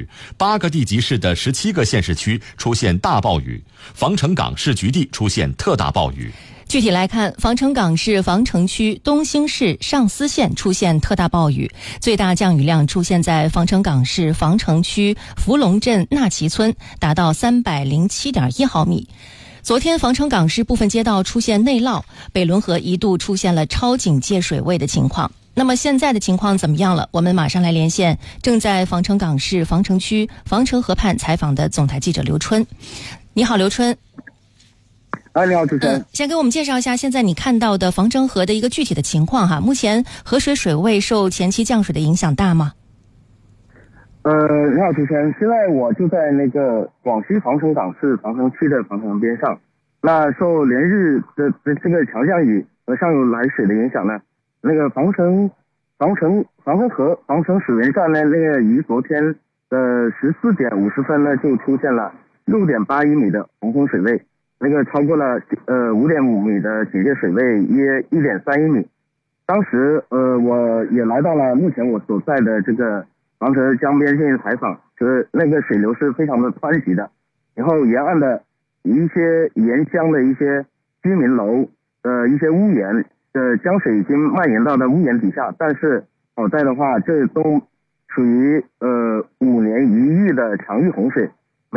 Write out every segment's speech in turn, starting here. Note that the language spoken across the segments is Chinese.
雨，8个地级市的17个县市区出现大暴雨，防城港市局地出现特大暴雨。 具体来看，防城港市防城区东兴市上思县出现特大暴雨，最大降雨量出现在防城港市防城区福隆镇纳旗村，达到307.1毫米。昨天防城港市部分街道出现内涝，北仑河一度出现了超警戒水位的情况。那么现在的情况怎么样了？我们马上来连线正在防城港市防城区防城河畔采访的总台记者刘春。你好，刘春。 你好，主持人。 先给我们介绍一下现在你看到的防城河的一个具体的情况哈。目前河水水位受前期降水的影响大吗？ 你好，主持人。现在我就在那个广西防城港市防城区的防城边上。那受连日的这个强降雨和上游来水的影响呢，那个防城河防城水源站呢，那个于昨天的14点50分呢，就出现了6.81米的洪峰水位。那个超过了5.5米的警戒水位，约1.31米。当时我也来到了目前我所在的这个防城江边进行采访，就是那个水流是非常的湍急的，然后沿岸的一些沿江的一些居民楼一些屋檐江水已经蔓延到了屋檐底下，但是好在的话，这都属于5年一遇的强遇洪水。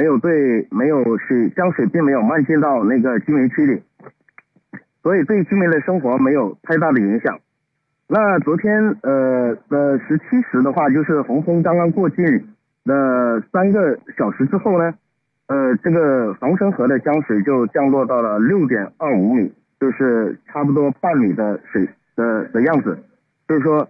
江水并没有漫进到那个居民区里，所以对居民的生活没有太大的影响。那昨天的17时的话，就是洪峰刚刚过境的3个小时之后呢，这个防城河的江水就降落到了6.25米，就是差不多半米的水的样子。就是说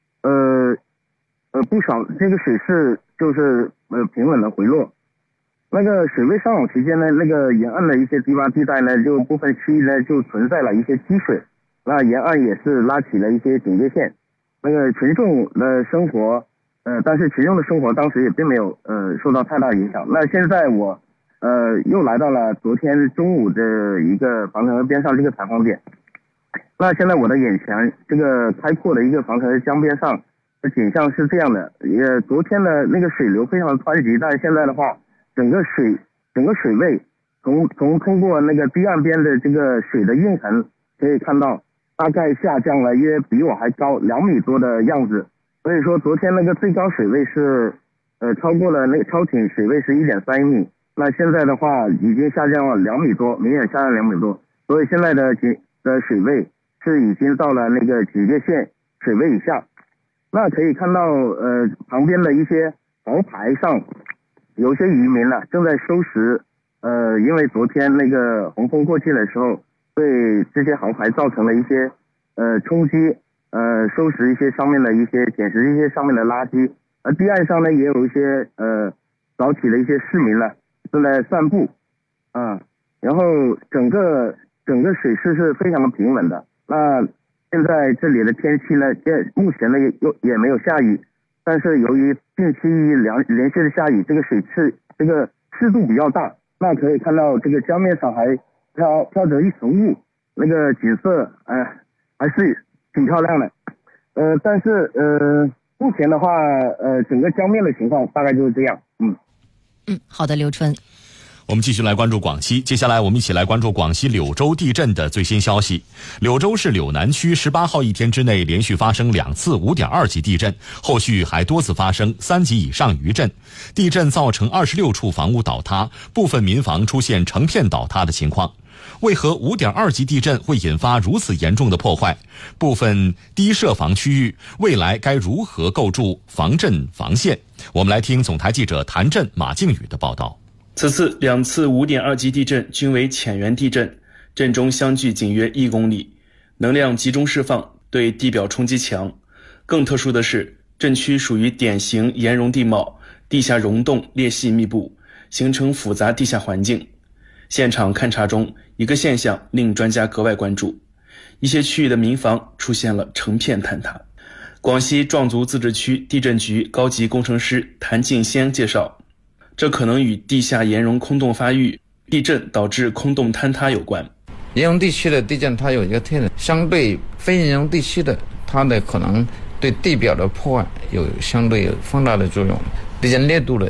不少这个水势就是平稳的回落。那个水位上涨期间呢，那个沿岸的一些低洼地带呢，就部分区域呢就存在了一些积水，那沿岸也是拉起了一些警戒线。那个群众的生活，但是群众的生活当时也并没有受到太大影响。那现在我又来到了昨天中午的一个防城河边上这个采访点。那现在我的眼前这个开阔的一个防城河江边上的景象是这样的，昨天的那个水流非常的湍急，但是现在的话，整个水位通过那个堤岸边的这个水的运痕可以看到，大概下降了约比我还高2米多的样子。所以说昨天那个最高水位是超过了那个超警水位是1.31米，那现在的话已经下降了2米多，明显下降2米多，所以现在的水位是已经到了那个警戒线水位以下。那可以看到旁边的一些豪排上有些渔民呢正在收拾，因为昨天那个洪峰过境的时候，对这些豪排造成了一些冲击，收拾一些上面的一些捡拾一些上面的垃圾。而堤岸上呢也有一些早起的一些市民呢正在散步，然后整个水势是非常的平稳的。那现在这里的天气呢，目前呢也没有下雨。但是由于近期连续的下雨，这个水势这个湿度比较大，那可以看到这个江面上还飘着一层雾，那个景色还是挺漂亮的。但是目前的话整个江面的情况大概就是这样。 好的，刘春。 我们继续来关注广西，接下来我们一起来关注广西柳州地震的最新消息。柳州市柳南区18号一天之内连续发生2次5.2级地震，后续还多次发生3级以上余震。地震造成26处房屋倒塌，部分民房出现成片倒塌的情况。为何5.2级地震会引发如此严重的破坏？部分低涉防区域未来该如何构筑防震防线？我们来听总台记者谭震、马靖宇的报道。 此次2次5.2级地震均为浅源地震，震中相距仅约1公里，能量集中释放，对地表冲击强。更特殊的是，震区属于典型岩溶地貌，地下溶洞裂隙密布，形成复杂地下环境。现场勘查中，一个现象令专家格外关注，一些区域的民房出现了成片坍塌。广西壮族自治区地震局高级工程师谭敬先介绍，这可能与地下岩溶空洞发育、地震导致空洞坍塌有关。 岩溶地区的地震它有一个特点，相对非岩溶地区的，它的可能对地表的破坏有相对有放大的作用，地震烈度的